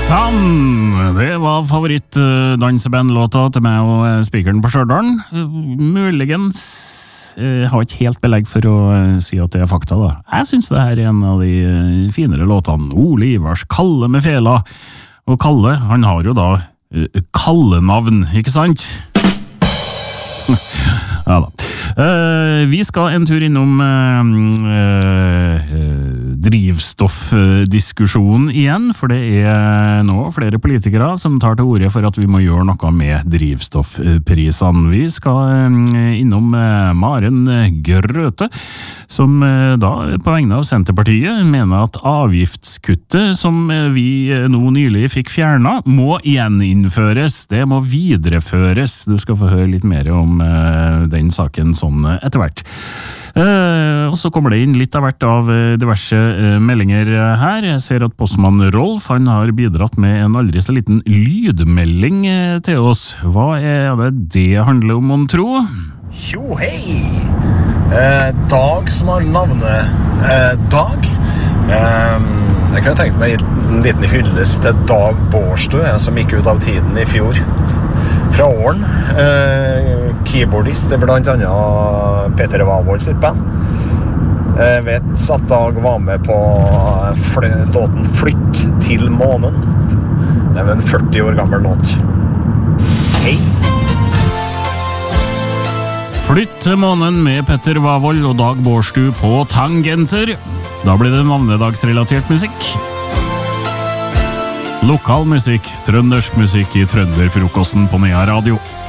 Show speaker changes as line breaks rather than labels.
Sann! Det var favorittdansebandlåta til meg og spikeren på Stjørdal. Muligens har ikke helt belegg for å si at det er fakta da. Jeg synes det her er en av de finere låtene. Ole Ivars Kalle med fela. Og Kalle, han har jo da kallenavn, ikke sant? Ja da. Vi skal en tur innom drivstoffdiskusjonen igjen, for det er nå flere politikere som tar til orde for at vi må gjøre noe med drivstoffprisene. Vi skal innom Maren Grøthe, som da på vegne av Senterpartiet mener at avgiftskuttet som vi nå nylig fikk fjernet må gjeninnføres. Det må videreføres. Du skal få høre litt mer om den saken sånn etter hvert. Og så kommer det inn litt av hvert av diverse meldinger her. Jeg ser at postmann Rolf, han har bidratt med en aldri så liten lydmelding til oss. Hva er det handler om tro?
Jo, hei! Dag som har navnet Dag. Jeg kunne tenkt meg en liten hyllest til Dag Bårdstø, som gikk ut av tiden i fjor. Fra Åren, keyboardist, blant annet Peter Wavold sitt band. Jeg vet at Dag var med på låten Flytt til månen. Det er en 40 år gammel låt. Hei!
Flytt til månen med Peter Wavold og Dag Bårdstø på tangenter. Da blir det navnedagsrelatert musikk. Lokal musikk, trøndersk musikk i Trønderfrokosten på Nea Radio.